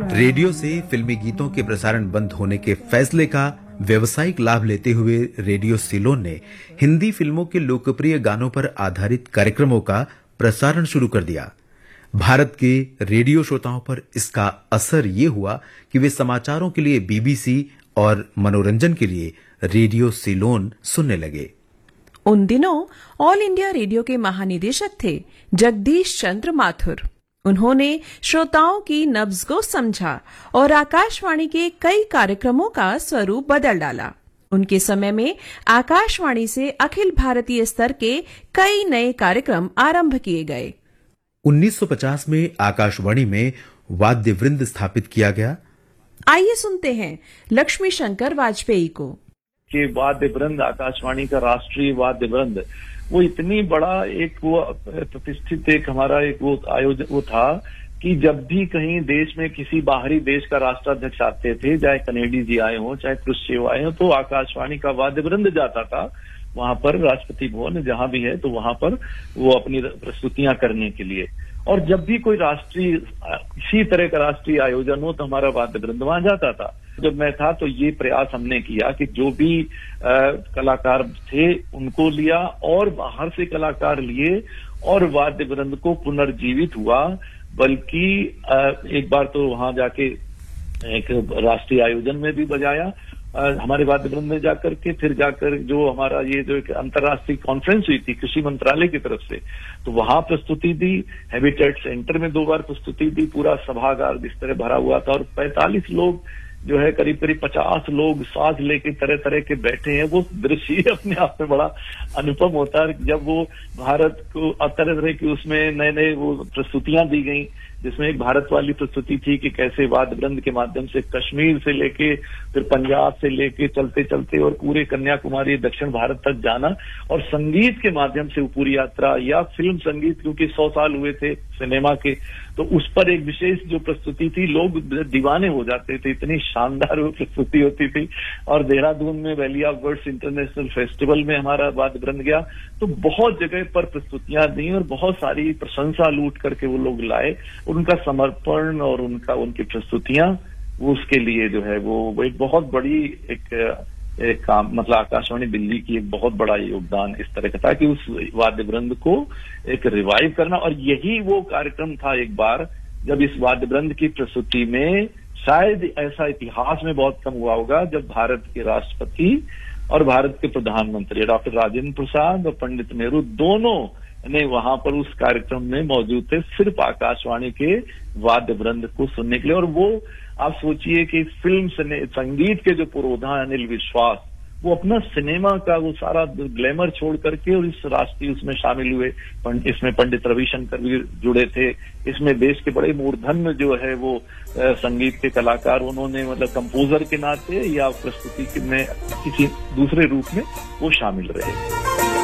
Radio से फिल्मी गीतों के प्रसारण बंद होने के फैसले का व्यवसायिक लाभ लेते हुए रेडियो सिलोन ने हिंदी फिल्मों के लोकप्रिय गानों पर आधारित कार्यक्रमों का प्रसारण शुरू कर दिया। भारत के रेडियो श्रोताओं पर इसका असर ये हुआ कि वे समाचारों के लिए बीबीसी और मनोरंजन के लिए रेडियो सिलोन सुनने लगे। उन दिनों ऑल इंडिया रेडियो के महानिदेशक थे जगदीश चंद्र माथुर। उन्होंने श्रोताओं की नब्ज को समझा और आकाशवाणी के कई कार्यक्रमों का स्वरूप बदल डाला। उनके समय में आकाशवाणी से अखिल भारतीय स्तर के कई नए कार्यक्रम आरंभ किए गए। 1950 में आकाशवाणी में वाद्य वृंद स्थापित किया गया। आइए सुनते हैं लक्ष्मी शंकर वाजपेयी को। कि वाद्य वृंद, आकाशवाणी का राष्ट्रीय वाद्य वृंद, वो इतनी बड़ा एक वो प्रतिष्ठित एक हमारा एक वो आयोजन वो था कि जब भी कहीं देश में किसी बाहरी देश का राष्ट्राध्यक्ष आते थे, चाहे कनेडी जी आए हों, चाहे क्रुश्चेव आए हों, तो आकाशवाणी का वाद्य वृंद जाता था वहां पर, राष्ट्रपति भवन जहां भी है, तो वहां पर वो अपनी प्रस्तुतियां करने के लिए। और जब भी कोई राष्ट्रीय किसी तरह का राष्ट्रीय आयोजन हो तो हमारा वाद्य वृंद वहां जाता था। जब मैं था तो ये प्रयास हमने किया कि जो भी कलाकार थे उनको लिया और बाहर से कलाकार लिए और वाद्य वृंद को पुनर्जीवित हुआ। बल्कि एक बार तो वहां जाके एक राष्ट्रीय आयोजन में भी बजाया हमारे वाद्य वृंद में जाकर के। फिर जाकर जो हमारा ये जो एक अंतर्राष्ट्रीय कॉन्फ्रेंस हुई थी कृषि मंत्रालय की तरफ से, तो वहां प्रस्तुति दी। हैबिटेट सेंटर में 2 बार प्रस्तुति दी। पूरा सभागार इस तरह भरा हुआ था और 45 लोग जो है करीब 50 लोग साथ लेके तरह तरह के बैठे हैं। वो दृश्य अपने आप में बड़ा अनुपम होता है जब वो भारत को तरह तरह की उसमें नए नए वो प्रस्तुतियां दी गई, जिसमें एक भारत वाली प्रस्तुति थी कि कैसे वाद्य वृंद के माध्यम से कश्मीर से लेके फिर पंजाब से लेके चलते चलते और पूरे कन्याकुमारी दक्षिण भारत तक जाना, और संगीत के माध्यम से वो पूरी यात्रा, या फिल्म संगीत, क्योंकि 100 साल हुए थे सिनेमा के, तो उस पर एक विशेष जो प्रस्तुति थी, लोग दीवाने हो जाते थे, इतनी शानदार वो प्रस्तुति होती थी। और देहरादून में valley of words international festival में हमारा वाद्य वृंद गया, तो बहुत जगह पर प्रस्तुतियां दी और बहुत सारी प्रशंसा लूट करके वो लोग लाए। उनका समर्पण और उनकी प्रस्तुतियां, वो उसके लिए जो है वो एक बहुत बड़ी एक काम, मतलब आकाशवाणी दिल्ली की एक बहुत बड़ा योगदान इस तरह का था कि उस वाद्य वृंद को एक रिवाइव करना। और यही वो कार्यक्रम था एक बार जब इस वाद्य वृंद की प्रस्तुति में, शायद ऐसा इतिहास में बहुत कम हुआ होगा, जब भारत के राष्ट्रपति और भारत के प्रधानमंत्री डॉक्टर राजेंद्र प्रसाद और पंडित नेहरू दोनों ने वहां पर उस कार्यक्रम में मौजूद थे, सिर्फ आकाशवाणी के वाद्य वृंद को सुनने के लिए। और वो आप सोचिए कि फिल्म संगीत के जो पुरोधा अनिल विश्वास, वो अपना सिनेमा का वो सारा ग्लैमर छोड़ करके और इस राष्ट्रीय उसमें शामिल हुए। इसमें पंडित रविशंकर भी जुड़े थे, इसमें देश के बड़े मूर्धन्य जो है वो संगीत के कलाकार, उन्होंने मतलब कंपोजर के नाते या प्रस्तुति में किसी दूसरे रूप में वो शामिल रहे।